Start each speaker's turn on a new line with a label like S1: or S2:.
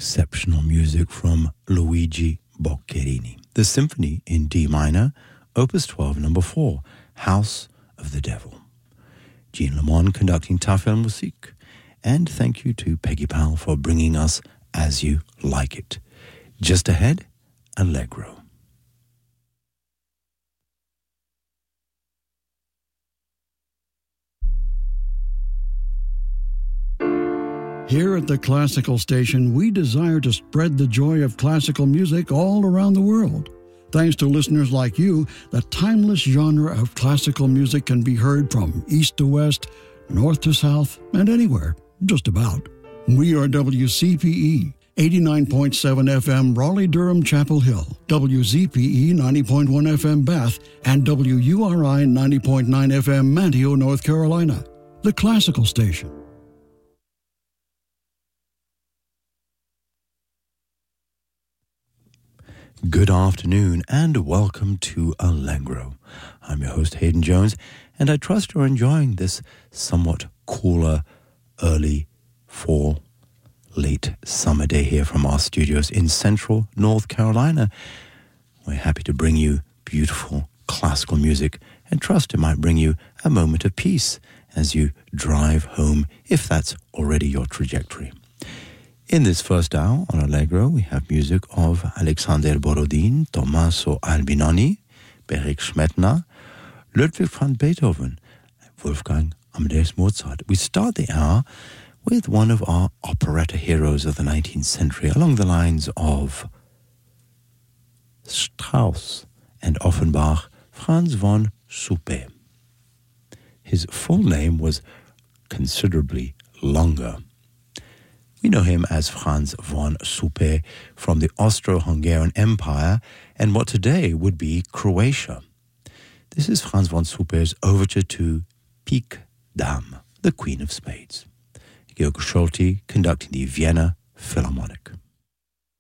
S1: exceptional music from Luigi Boccherini. The Symphony in D minor, Opus 12, number 4, House of the Devil. Jean Lemon conducting Tafelmusik. And thank you to Peggy Powell for bringing us As You Like It. Just ahead, Allegro.
S2: Here at the Classical Station, we desire to spread the joy of classical music all around the world. Thanks to listeners like you, the timeless genre of classical music can be heard from east to west, north to south, and anywhere, just about. We are WCPE, 89.7 FM Raleigh-Durham Chapel Hill, WZPE 90.1 FM Bath, and WURI 90.9 FM Manteo, North Carolina. The Classical Station.
S1: Good afternoon and welcome to Allegro. I'm your host Hayden Jones, and I trust you're enjoying this somewhat cooler early fall, late summer day here from our studios in central North Carolina. We're happy to bring you beautiful classical music and trust it might bring you a moment of peace as you drive home, if that's already your trajectory. In this first hour on Allegro, we have music of Alexander Borodin, Tommaso Albinoni, Erich Schmettner, Ludwig van Beethoven, Wolfgang Amadeus Mozart. We start the hour with one of our operetta heroes of the 19th century, along the lines of Strauss and Offenbach, Franz von Suppé. His full name was considerably longer. We know him as Franz von Suppé from the Austro-Hungarian Empire and what today would be Croatia. This is Franz von Suppé's overture to Pique Dame, the Queen of Spades. Georg Scholti conducting the Vienna Philharmonic.